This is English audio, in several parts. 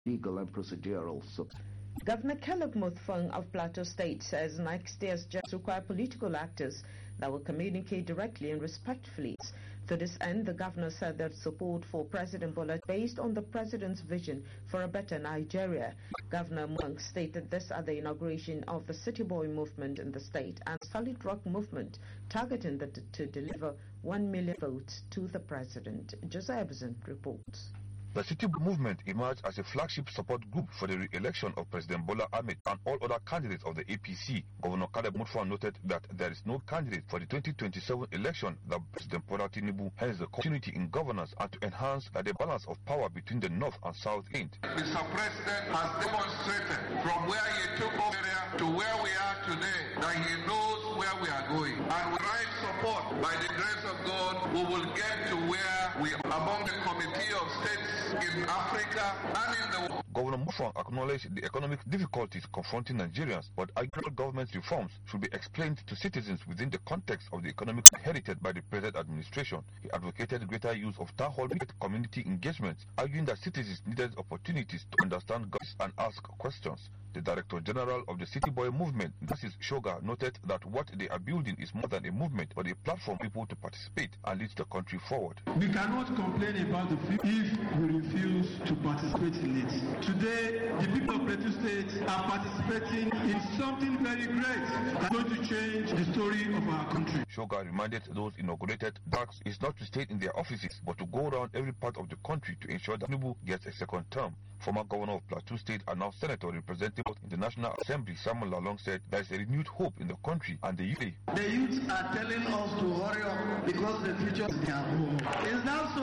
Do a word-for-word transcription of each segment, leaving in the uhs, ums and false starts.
legal and procedural support. Governor Caleb Mutfwang of Plateau State says next year's just require political actors that will communicate directly and respectfully. To this end, the governor said that support for President Bola based on the president's vision for a better Nigeria. Governor Mutfwang stated this at the inauguration of the City Boy movement in the state and Solid Rock movement, targeting the, to deliver one million votes to the president. Josiah Ebsen reports. The City Movement emerged as a flagship support group for the re-election of President Bola Ahmed and all other candidates of the A P C. Governor Caleb Mutfwang noted that there is no candidate for the twenty twenty-seven election that President Bola Tinubu has the continuity in governance and to enhance that the balance of power between the North and South end. Mister President has demonstrated from where he took over to where we are today that he knows where we are going. And with right support, by the grace of God, we will get to where we are among the Committee of States in Africa and in the world. Governor Mutfwang acknowledged the economic difficulties confronting Nigerians, but argued government reforms should be explained to citizens within the context of the economic inherited by the present administration. He advocated greater use of town hall community engagements, arguing that citizens needed opportunities to understand governments and ask questions. The Director General of the City Boy Movement, Justice Shoga, noted that what they are building is more than a movement, but a platform for people to participate and lead the country forward. We cannot complain about the future if we refuse to participate in it. Today, the people of Plateau State are participating in something very great that's going to change the story of our country. Shoga reminded those inaugurated that it's not to stay in their offices, but to go around every part of the country to ensure that Tinubu gets a second term. Former Governor of Plateau State and now Senator representing in the National Assembly, Samuel Lalong, said there is a renewed hope in the country and the youth. The youth are telling us to hurry up because the future is their home. Is that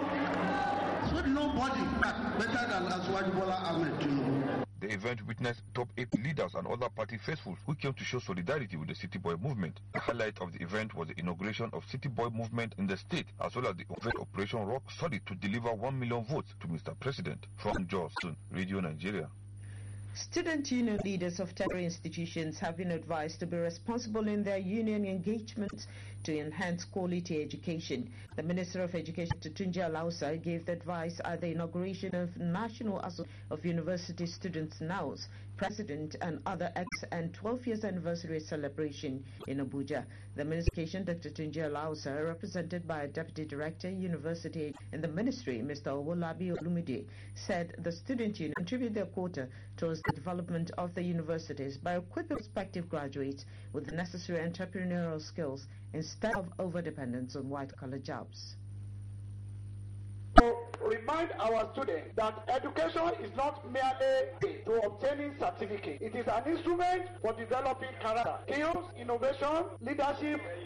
so? So nobody better than Asiwaju Bola Ahmed Tinubu. The event witnessed top A P leaders and other party faithfuls who came to show solidarity with the City Boy movement. The highlight of the event was the inauguration of City Boy movement in the state, as well as the event Operation Rock Solid to deliver one million votes to Mister President. From Jos, Radio Nigeria. Student union leaders of tertiary institutions have been advised to be responsible in their union engagements to enhance quality education. The Minister of Education, Tunji Alausa, gave the advice at the inauguration of National Association of University Students N A U's President and other X and twelve years anniversary celebration in Abuja. The Minister of Education, Doctor Tunji Alausa, represented by Deputy Director University in the Ministry, Mister Owolabi Olumide, said the student union contribute their quota towards the development of the universities by equipping prospective graduates with the necessary entrepreneurial skills instead of over-dependence on white-collar jobs. To remind our students that education is not merely to obtaining certificate. It is an instrument for developing character, skills, innovation, leadership,